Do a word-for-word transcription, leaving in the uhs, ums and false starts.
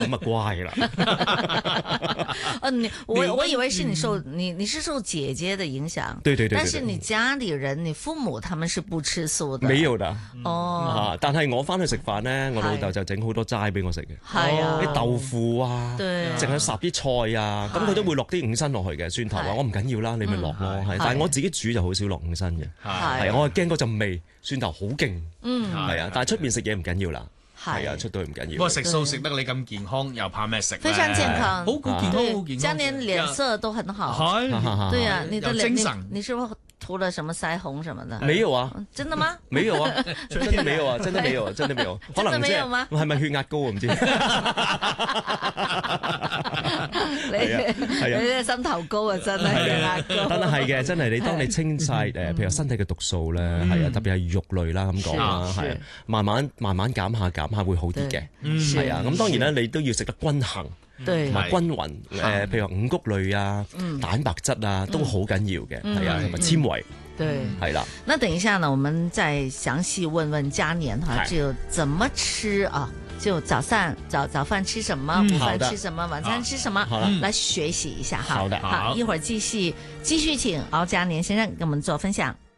咁啊乖啦。 嗯，我我以為是你受你你是受姐姐的影響， 對對對對對， 但是你家裏人，你父母他們是不吃素的。 沒有的。 哦， 啊、但係我翻去食飯咧，我老豆就整好多齋俾我食嘅。 係啊， 啲豆腐啊，淨係烚啲菜啊，咁佢都會落啲五辛落去嘅，蒜頭啊，我唔緊要啦，你咪落咯。係，但係我自己煮就好少落五辛嘅。係，我係驚嗰陣味，蒜頭好勁。嗯，係啊，但係出面食嘢唔緊要啦。係啊，出到去唔緊要。 不過食素食得你咁健康，又怕咩食？ 非常健康， 好健康，好健康。 家年臉色都很好。 係， 對啊，你的精神。 你是不是塗了什麼腮紅什麼的？ 沒有啊。 真的嗎？ 沒有啊，真的沒有啊，真的沒有啊，真的沒有。可能沒有嗎？ 係咪血壓高啊？唔知。 你你嘅心頭高啊，真係血壓高。 但係係嘅，真係你當你清晒誒，譬如身體嘅毒素咧，係啊，特別係肉類啦咁講啦，係慢慢慢慢減下減下會好啲嘅，係啊。咁當然咧，你都要食得均衡。同埋均勻，誒，譬如話五穀類啊、蛋白質啊，都好緊要嘅，係啊，同埋纖維， 對， 係啦。 那等一下呢，我們再詳細問問嘉年哈，就怎麼吃啊？就早餐早早飯吃什麼，午飯吃什麼，晚餐吃什麼，來學習一下哈。 好的， 好，一會兒繼續繼續請敖嘉年先生跟我們做分享。